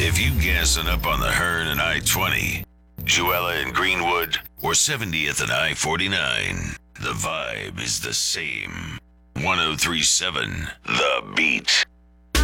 If you gassing up on the Hearn and I-20, Juella and Greenwood, or 70th and I-49, the vibe is the same. 1037 The Beat.